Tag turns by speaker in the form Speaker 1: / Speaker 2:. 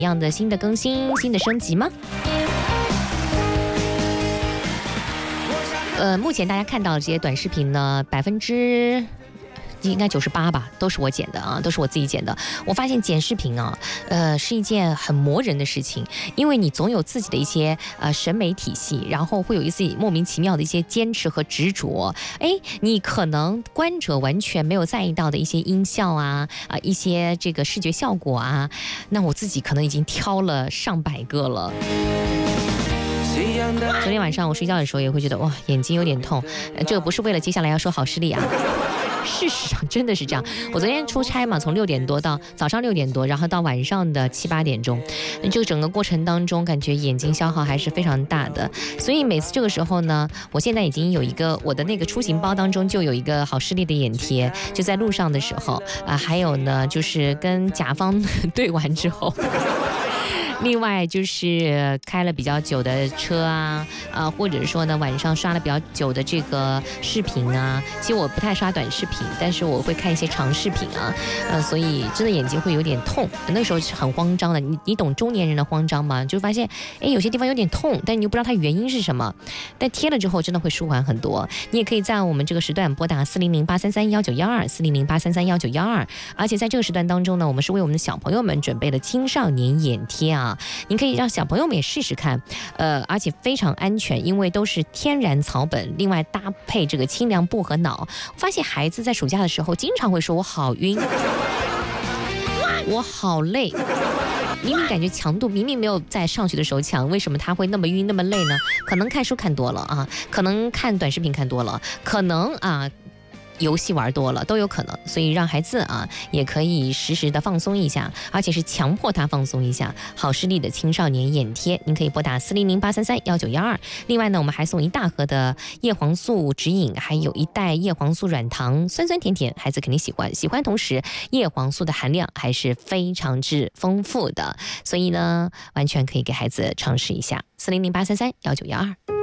Speaker 1: 样的新的更新、新的升级吗？目前大家看到的这些短视频呢应该98%吧，都是我剪的啊，都是我自己剪的。我发现剪视频啊，是一件很磨人的事情，因为你总有自己的一些审美体系，然后会有一些莫名其妙的一些坚持和执着。你可能观者完全没有在意到的一些音效啊，一些这个视觉效果啊，那我自己可能已经挑了上百个了。昨天晚上我睡觉的时候也会觉得哇，眼睛有点痛，这个不是为了接下来要说好视力啊。事实上真的是这样，我昨天出差嘛，从6点多到早上6点多，然后到晚上的7、8点钟，这个整个过程当中，感觉眼睛消耗还是非常大的。所以每次这个时候呢，我现在已经有一个我的那个出行包当中就有一个好视力的眼贴，就在路上的时候还有呢，就是跟甲方对完之后。另外就是开了比较久的车啊，或者说呢晚上刷了比较久的这个视频啊，其实我不太刷短视频，但是我会看一些长视频啊，所以真的眼睛会有点痛，那时候是很慌张的。你懂中年人的慌张吗？就发现有些地方有点痛，但你又不知道它原因是什么，但贴了之后真的会舒缓很多。你也可以在我们这个时段拨打400-833-1912，400-833-1912，而且在这个时段当中呢，我们是为我们的小朋友们准备了青少年眼贴啊。您可以让小朋友们也试试看，而且非常安全，因为都是天然草本，另外搭配这个清凉薄荷脑。发现孩子在暑假的时候经常会说我好晕，我好累，明明感觉强度明明没有在上学的时候强，为什么他会那么晕那么累呢？可能看书看多了啊，可能看短视频看多了，可能游戏玩多了都有可能，所以让孩子也可以时时的放松一下，而且是强迫他放松一下。好视力的青少年眼贴，您可以拨打400-833-1912。另外呢，我们还送一大盒的叶黄素指引，还有一袋叶黄素软糖，酸酸甜甜，孩子肯定喜欢。喜欢同时，叶黄素的含量还是非常之丰富的，所以呢，完全可以给孩子尝试一下。400-833-1912。